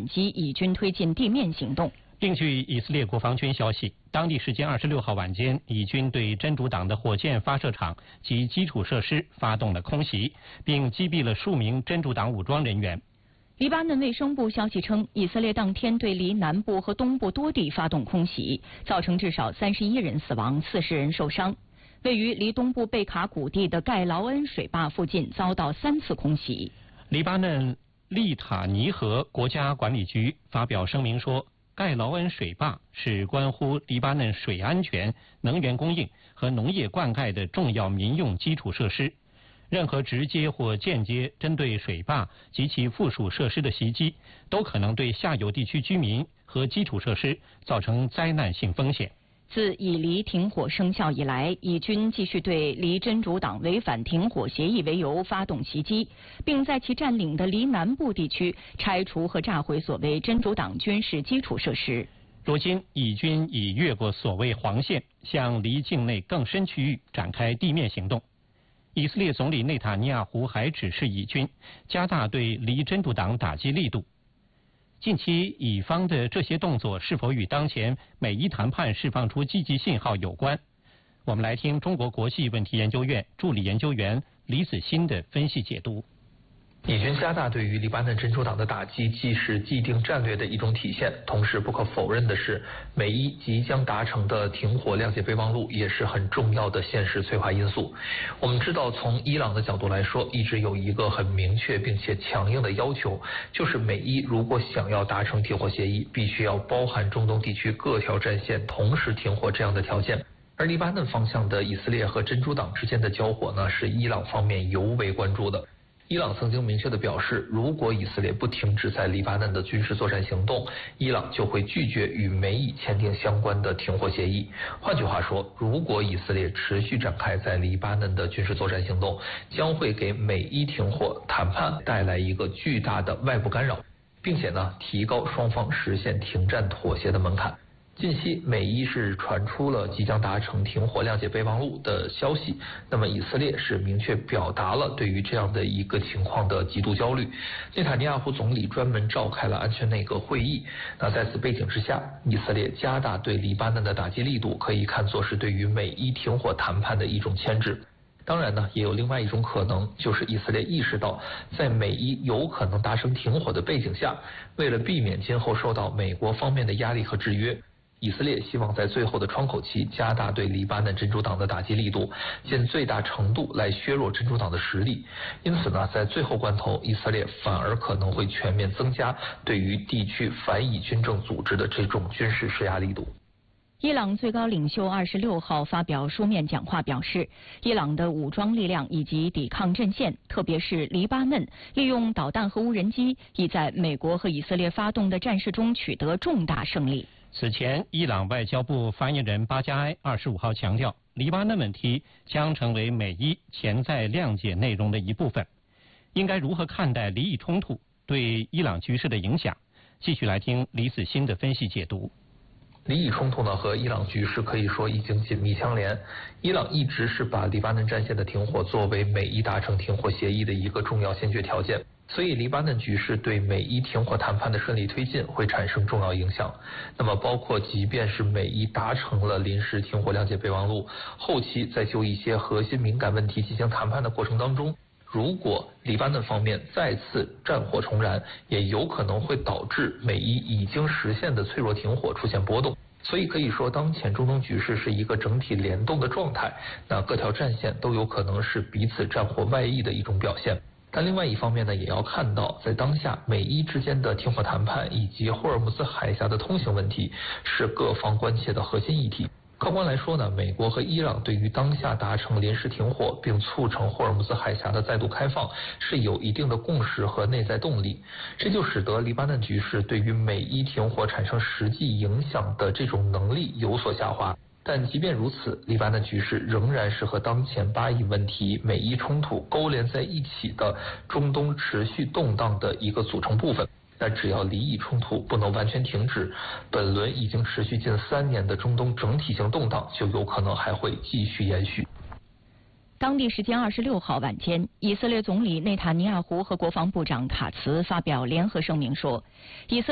反击以军推进地面行动。 另据以色列国防军消息，当地时间26号晚间，以军对真主党的火箭发射场及基础设施发动了空袭，并击毙了数名真主党武装人员。 黎巴嫩卫生部消息称，以色列当天对黎南部和东部多地发动空袭，造成至少31人死亡，40人受伤。位于离东部贝卡谷地的盖劳恩水坝附近遭到3次空袭。 黎巴嫩利塔尼河国家管理局发表声明说，盖劳恩水坝是关乎黎巴嫩水安全、能源供应和农业灌溉的重要民用基础设施。任何直接或间接针对水坝及其附属设施的袭击，都可能对下游地区居民和基础设施造成灾难性风险。 自以黎停火生效以来，以军继续对黎真主党违反停火协议为由发动袭击，并在其占领的黎南部地区拆除和炸毁所谓真主党军事基础设施。 如今，以军已越过所谓黄线，向黎境内更深区域展开地面行动。以色列总理内塔尼亚胡还指示以军加大对黎真主党打击力度。近期以方的这些动作是否与当前美伊谈判释放出积极信号有关？我们来听中国国际问题研究院助理研究员李子欣的分析解读。 以军加大对于黎巴嫩真主党的打击，既是既定战略的一种体现，同时不可否认的是，美伊即将达成的停火谅解备忘录也是很重要的现实催化因素。我们知道，从伊朗的角度来说，一直有一个很明确并且强硬的要求，就是美伊如果想要达成停火协议，必须要包含中东地区各条战线同时停火这样的条件。而黎巴嫩方向的以色列和真主党之间的交火呢，是伊朗方面尤为关注的。伊朗曾经明确地表示，如果以色列不停止在黎巴嫩的军事作战行动，伊朗就会拒绝与美以签订相关的停火协议。换句话说，如果以色列持续展开在黎巴嫩的军事作战行动，将会给美伊停火谈判带来一个巨大的外部干扰，并且呢，提高双方实现停战妥协的门槛。近期，美伊是传出了即将达成停火谅解备忘录的消息，那么以色列是明确表达了对于这样的一个情况的极度焦虑。内塔尼亚胡总理专门召开了安全内阁会议，那在此背景之下，以色列加大对黎巴嫩的打击力度，可以看作是对于美伊停火谈判的一种牵制。当然呢，也有另外一种可能，就是以色列意识到，在美伊有可能达成停火的背景下，为了避免今后受到美国方面的压力和制约，以色列希望在最后的窗口期加大对黎巴嫩真主党的打击力度，尽最大程度来削弱真主党的实力。因此呢，在最后关头，以色列反而可能会全面增加对于地区反以军政组织的这种军事施压力度。 伊朗最高领袖26号发表书面讲话表示，伊朗的武装力量以及抵抗阵线，特别是黎巴嫩，利用导弹和无人机，已在美国和以色列发动的战事中取得重大胜利。 此前，伊朗外交部发言人巴加埃25号强调，黎巴嫩问题将成为美伊潜在谅解内容的一部分。应该如何看待黎以冲突对伊朗局势的影响？继续来听李子欣的分析解读。 黎以冲突呢和伊朗局势可以说已经紧密相连。伊朗一直是把黎巴嫩战线的停火作为美伊达成停火协议的一个重要先决条件，所以黎巴嫩局势对美伊停火谈判的顺利推进会产生重要影响。那么包括即便是美伊达成了临时停火谅解备忘录，后期在就一些核心敏感问题进行谈判的过程当中，如果黎巴嫩方面再次战火重燃，也有可能会导致美伊已经实现的脆弱停火出现波动。所以可以说，当前中东局势是一个整体联动的状态，那各条战线都有可能是彼此战火外溢的一种表现。但另外一方面呢，也要看到，在当下美伊之间的停火谈判以及霍尔木兹海峡的通行问题是各方关切的核心议题。客观来说呢，美国和伊朗对于当下达成临时停火并促成霍尔木兹海峡的再度开放是有一定的共识和内在动力，这就使得黎巴嫩局势对于美伊停火产生实际影响的这种能力有所下滑。但即便如此，黎巴嫩局势仍然是和当前巴以问题、美伊冲突勾连在一起的中东持续动荡的一个组成部分。那只要黎以冲突不能完全停止，本轮已经持续近3年的中东整体性动荡就有可能还会继续延续。 当地时间26号晚间，以色列总理内塔尼亚胡和国防部长卡茨发表联合声明说，以色列